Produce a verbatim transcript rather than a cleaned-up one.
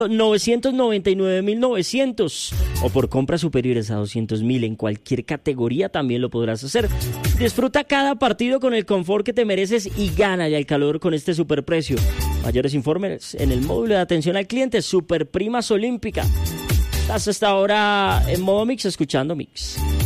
novecientos noventa y nueve mil novecientos o por compras superiores a doscientos mil en cualquier categoría también lo podrás hacer. Disfruta cada partido con el confort que te mereces y gana ya el calor con este superprecio. Mayores informes en el módulo de atención al cliente Super Primas Olímpica. Estás hasta ahora en modo Mix escuchando Mix.